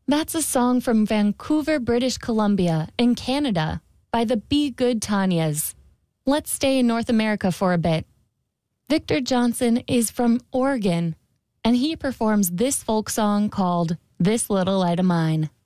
That's a song from Vancouver, British Columbia, in Canada, by the Be Good Tanyas. Let's stay in North America for a bit. Victor Johnson is from Oregon, and he performs this folk song called This Little Light of Mine.